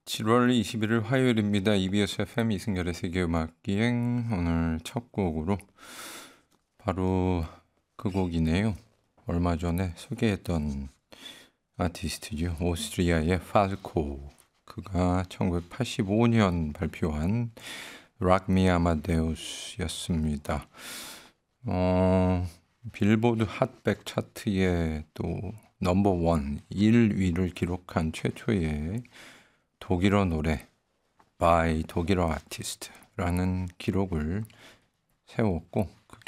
7월 21일 화요일입니다. EBS FM 이승열의 세계음악기행 오늘 첫 곡으로 바로 그 곡이네요. 얼마 전에 소개했던 아티스트죠. 오스트리아의 팔코. 그가 1985년 발표한 Rock Me Amadeus였습니다. 빌보드 핫백 차트에 또 넘버원 1위를 기록한 최초의 독일어 노래 by 독일어 아티스트라는 기록을 세웠고